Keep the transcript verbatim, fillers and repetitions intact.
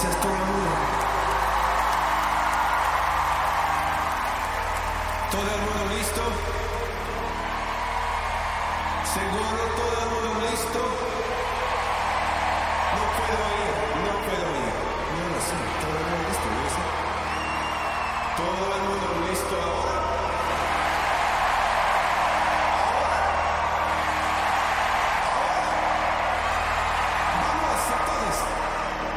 dices todo el mundo. Todo el mundo listo. Seguro todo el mundo listo. No puedo ir.